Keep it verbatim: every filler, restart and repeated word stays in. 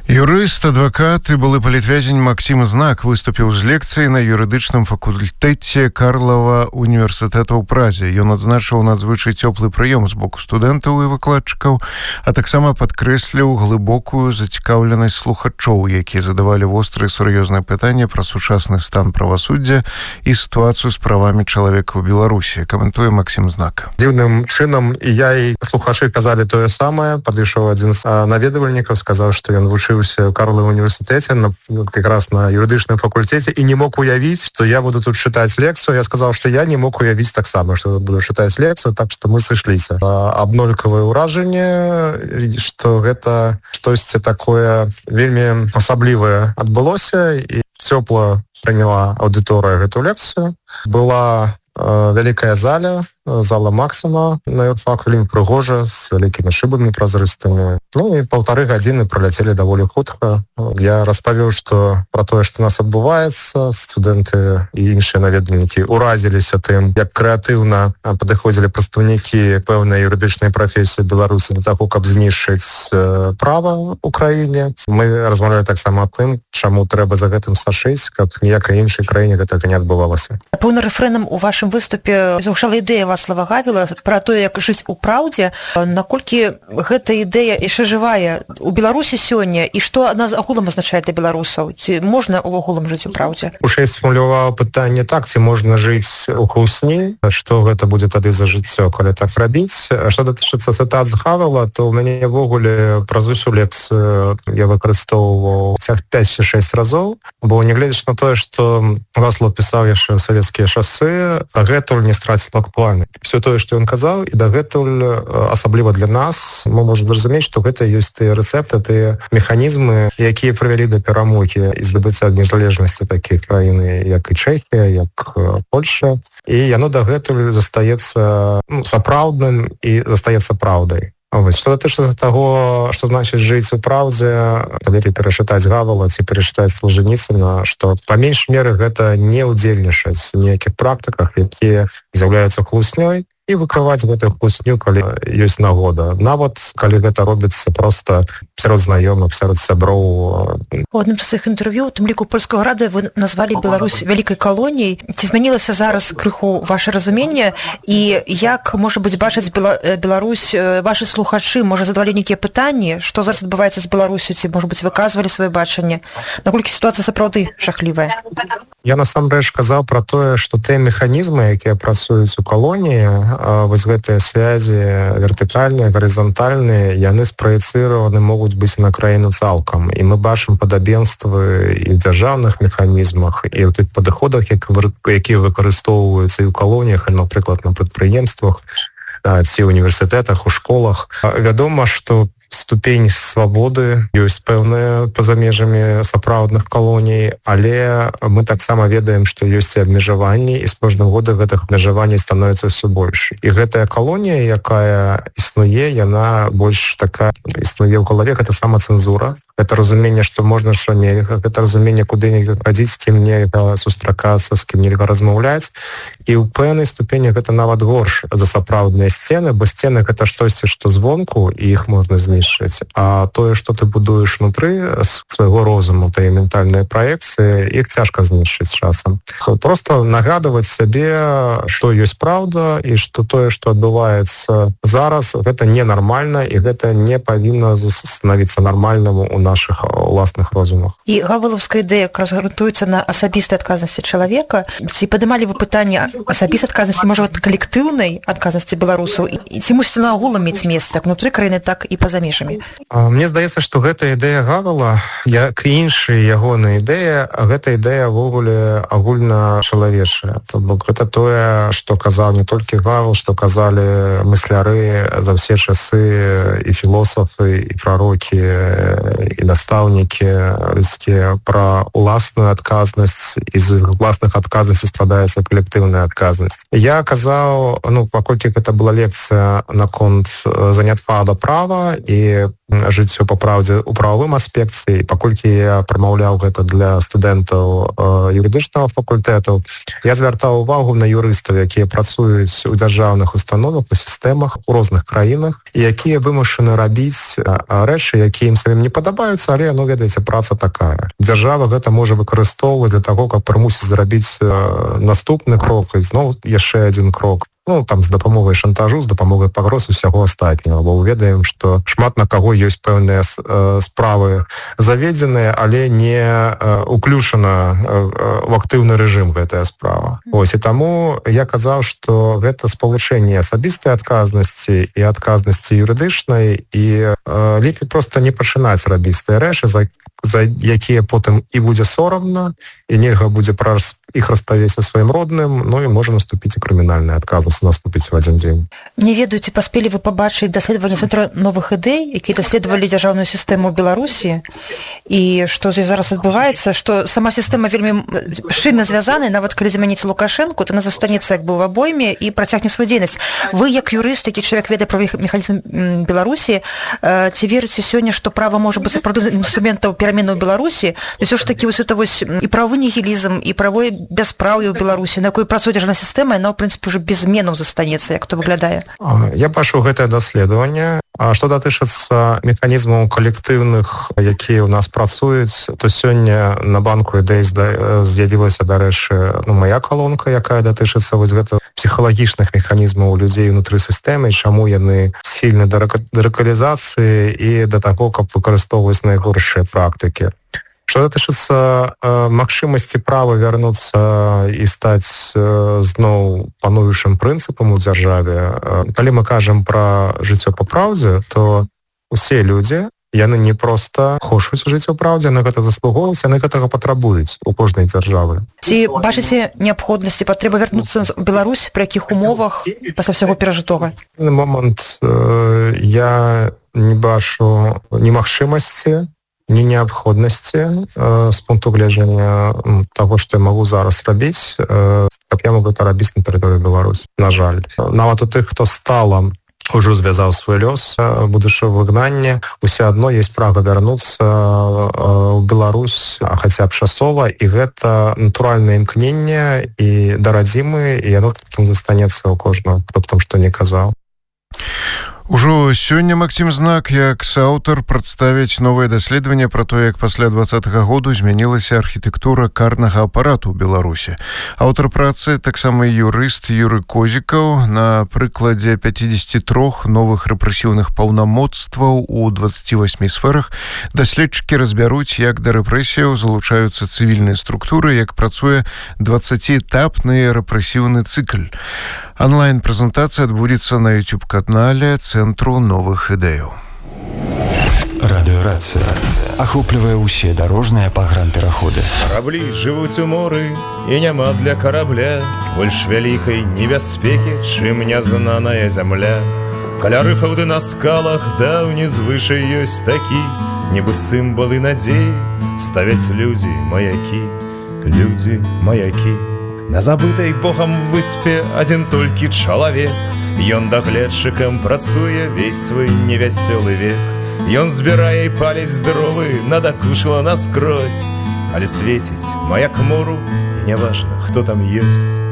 Юрыст, адвакат і былы палітвязень Максім Знак выступіў з лекцыяй на юрыдычным факультэце Карлава універсітэта ў Празе. Ён адзначыў надзвычай цёплы прыём з боку студэнтаў і выкладчыкаў, а таксама падкрэсліў глыбокую зацікаўленасць слухачоў, якія задавалі вострыя сур'ёзныя пытанні пра сучасны стан правасуддзя і сітуацыю з правамі чалавека ў Беларусі. Каментуе Максім Знак. Дзіўным чынам і я, і слухачы казалі тое самае. Падышоў адзін з наведвальнікаў, сказаў, што ён вучыўся в Карловом университете, на, как раз на юридичном факультете, и не мог уявить, что я буду тут читать лекцию. Я сказал, что я не мог уявить так само, что буду читать лекцию, так что мы сошлись. Обнолькавае ўражанне, что это что-то такое вельмі асаблівае адбылося, и цёпла прыняла аудитория эту лекцию. Была э, вялікая зала, зала Максима на юрфак, вельмі прыгожа, з вялікімі шыбамі празрыстымі. Ну і паўтары гадзіны пролетели даволі хутка. Я распавёў, што пра тое, што нас адбываецца, студэнты і іншыя наведвальнікі уразіліся тым, як крэатыўна падыходзілі прадстаўнікі пэўнай юрыдычнай прафесіі Беларусі для таго, каб знішчыць права ў краіне. Мы размаўлялі таксама тым, чаму трэба за гэтым сачыць, каб ніякай іншай краіне гэтага не адбывалася. Пэўна рэфрэнам у вашым выступе загучала ідэя Вацлава Гавіла пра тое, як жыць у праўдзе. Наколькі гэта ідэя яшчэ жывая у Беларусі сёння і што нас агулам азначае для беларусаў? Ці можна агулам жыць у праўдзе? Уж я сфармуляваў пытанне так, ці можна жыць у хлусні, што гэта будзе тады за жыццё, калі так рабіць. Што датычыцца цытат з Гавіла, то ў мяне ўвогуле праз усю лекцыю я выкарыстоўваў пяць-шэсць разоў, бо нягледзячы на тое, што Вацлаў пісаў яшчэ ў савецкія часы, дагэтуль не страціла актуальнасць. Все тое, што ён казаў, і дагэтуль асабліва для нас, мы можем зразумець, што гэта ёсць тыя рэцэпты, тыя механізмы, якія прывялі да перамогі і здабыцця незалежнасці такіх краін, як і Чэхія, як Польша. І яно дагэтуль застаецца ну, сапраўдным і застаецца праўдай. Ось, што датычыцца таго, што значыць жыць у праўдзе, лепей перачытаць Гавіла ці перачытаць Салжаніцына, што па меншай меры гэта не ўдзельнічаць у ніякіх практыках, якія з'яўляюцца хлуснёй, і выкрываць гэтую хлусню, калі ёсць нагода. Нават, калі гэта робіцца проста сярод знаёмых, сярод сяброў. У адным з цих інтэрв'ю, у тым ліку Польскага рады, вы назвалі Беларусь вялікай калоніяй. Ці змянілася зараз крыху ваше разуменне? І як, можа быць, бачыць Беларусь, ваши слухачы, можа, задавалі нейкія пытанні, што зараз адбываецца з Беларусю, ці, можа быць, выказвалі сваё бачанне? Наколькі сітуацыя сапраўды жахлівая? Я насамрэч казаў пра тое, што тыя механізмы, якія працуюць у калоніі, вось гэтыя связі вертыкальныя, гарызантальныя, яны спраецыраваны могуць быць на краіну цалкам. І мы бачым падабенствы і ў дзяржаўных механізмах, і ў тых падыходах, якія выкарыстоўваюцца і ў калоніях, і, напрыклад, на прадпрыемствах, ці ў універсітэтах, у школах. Вядома, што ступень свабоды ёсць пэўная па-за межамі сапраўдных калоній, але мы таксама ведаем, што ёсць і абмежаванні, і з кожным годам гэтых абмежаванняў становіцца ўсё больш. І гэтая калонія, якая існуе, яна больш такая існуе ў галаве, гэта самацэнзура. Гэта разуменне, што можна, што нельга, гэта разуменне, куды нельга хадзіць, з кім нельга сустракацца, з кім нельга размаўляць. І ў пэўнай ступені гэта нават горш за сапраўдныя сцены, бо сцены гэта штосьці, што звонку, і іх можна знішчыць. А тое, што ты будуеш внутры свайго розуму, тыя ментальныя праекцыі, іх цяжка знішчыць часам. Просто нагадваць сабе, што ёсць праўда, і што тое, што адбываецца зараз, гэта ненармальна, і гэта не павінна станавіцца нармальным у нашых уласных розумах. І гавілаўская ідэя якраз грунтуецца на асабістай адказнасці чалавека. Ці падымалі вы пытанне асабістай адказнасці, можа, калектыўнай адказнасці беларусаў? І ці мусіць на агулам мець месца, як внутры краіны, так і па-за межамі? Мне здаецца, што гэта ідэя Гавіла, як і іншыя ягоныя ідэя, гэта ідэя ўвогуле агульначалавечая. То бок гэта тое, што казаў не толькі Гавіл, што казалі мысляры за ўсе часы, і філосафы, і прарокі, і настаўнікі людскія, пра уласную адказнасць, і з уласных адказнасцей складаецца калектыўная адказнасць. Я казаў, ну, паколькі гэта была лекцыя наконт занятпада права, і жыццё па праўдзе у прававым аспекце, і паколькі я прамаўляў гэта для студэнтаў юрыдычнага факультэту, я звяртаў увагу на юрыстаў, якія працуюць у дзяржаўных установах, у сістэмах у розных краінах, і якія вымушаны рабіць рэчы, якія ім самім не падабаюцца, але, ну, ведаеце, праца такая. Дзяржава гэта можа выкарыстоўваць для таго, каб прымусіць зрабіць наступны крок і зноў яшчэ адзін крок. Ну, там, з дапамогай шантажу, з дапамогай пагроз усяго астатняга, бо мы ведаем, што шмат на каго ёсць пэўныя справы заведзеныя, але не уключана в актыўны рэжым гэтая справа. Ось, і таму я казаў, што гэта спалучэнне асабістай адказнасці і адказнасці юрыдычнай, і лепей проста не пачынаць рабіць тыя рэчы, за, за якія потым і будзе сорамна, і нельга будзе пра іх распавесці сваім родным, ну і можа наступіць і крымінальная адказнасць наступіць в адзін дзень. Не ведаю, ці паспелі вы пабачыць даследаванне Цэнтра новых ідэй, якія даследавалі дзяржаўную сістэму ў Беларусі, і што з ёй зараз адбываецца, што сама сістэма вельмі шчыльна звязаная, нават калі замяніць Лукашэнку, то яна застанецца як бы ў абойме і працягне сваю дзейнасць. Вы, як юрыст, які чалавек ведае правы механізм Беларусі, ці верыце сёння, што права можа быць сапраўды інструментаў пераменаў у Беларусі? Ўсё ж такі вось это вось і правовы нігілізм, і правовое бяспраўе ў Беларусі, на якой працуе дзяржаўная сістэма, яна, ў прынцыпе, ўжо без зменаў застанецца, як то выглядае? Я бачу гэтае даследаванне. А што датычыцца механізмаў калектыўных, якія ў нас працуюць, то сёння на банку ідэй з'явілася, дарэчы, ну, мая калонка, якая датычыцца вось гэта псіхалагічных механізмаў у людзей унутры сістэмы, чаму яны схільны да радыкалізацыі і да таго, каб выкарыстоўваць найгоршыя практыкі. Што датычыцца э, магчымасці права вярнуцца і стаць э, зноў пануючым прынцыпам у дзяржаве, э, калі мы кажам пра жыццё па праўдзе, то усе людзі, яны не проста хочуць жыць у праўдзе, яны гэта заслугоўваюць, яны гэтага патрабуюць у кожнай дзяржавы. Ці бачыце неабходнасці, патрэба вярнуцца ў Беларусь, пры якіх умовах пасля ўсяго перажытога? На момант э, я не бачу ні магчымасці, ні неабходнасці э, з пункту гледжання таго, што я магу зараз рабіць, э, каб я мог гэта рабіць на тэрыторыі Беларусі. На жаль. Нават у тых, хто стала ўжо звязаў свой лёс, будучы ў выгнанні, усе адно ёсць прага вярнуцца ў Беларусь, хаця б часова, і гэта натуральнае імкненне і да радзімы, і яно такім застанецца ў кожнага, хто б там што не казаў. Ужо сёння Максім Знак, як сааўтар, прадставіць новае даследаванне пра то, як пасля двадцатага году змянілася архітэктура карнага апарату ў Беларусі. Аўтар працы таксама юрыст Юрый Козікаў на прыкладзе пяцідзесяці трох новых рэпрэсіўных паўнамоцтваў у дваццаці васьмі сферах. Даследчыкі разбяруць, як да рэпрэсіяў залучаюцца цывільныя структуры, як працуе дваццаціэтапны рэпрэсіўны цыкль. Онлайн-прэзентацыя адбудзецца на YouTube-канале Цэнтру новых ідэяў. Радыёрацыя ахоплівае ўсе дарожныя пагранпераходы. Караблі жывуць у моры, і няма для карабля больш вялікай небяспекі, чым нязнаная зямля. Каля рыфаў ды на скалах даўні звычай ёсць такі, нібы сімвалы надзеі ставяць людзі маякі, людзі маякі. На забытай Богам выспе адзін толькі чалавек, ён дагледчыкам працуе весь свой невясёлы век. Ён збірае і паліць дровы, надакушыла наскрозь, але свеціць маяк мору, і няважна, хто там ёсць.